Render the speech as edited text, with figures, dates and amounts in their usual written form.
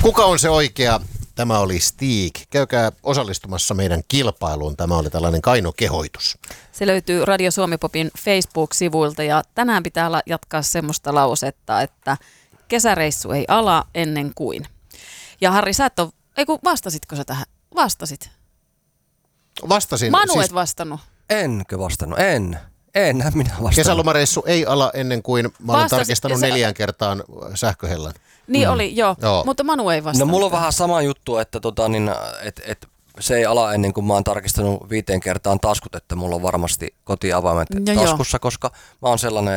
Kuka on se oikea? Tämä oli Stig. Käykää osallistumassa meidän kilpailuun. Tämä oli tällainen kainokehoitus. Se löytyy Radio Suomi Popin Facebook-sivuilta ja tänään pitää jatkaa semmoista lausetta, että kesäreissu ei ala ennen kuin. Ja Harri, sä et ole, vastasitko sä tähän? Vastasit. Vastasin. Manu et vastannut. Enkö vastannut? Enhän minä vastannut. Kesälomareissu ei ala ennen kuin mä olen tarkistanut 4 kertaan sähköhellan. Niin oli, joo. Mutta Manu ei vastannut. No mulla on vähän sama juttu, että se ei ala ennen kuin mä oon tarkistanut 5 kertaan taskut, että mulla on varmasti kotiavaimet taskussa, koska mä oon sellainen,